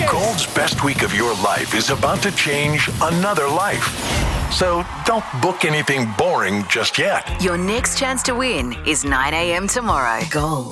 Gold's best week of your life is about to change another life. So don't book anything boring just yet. Your next chance to win is 9 a.m. tomorrow. Gold.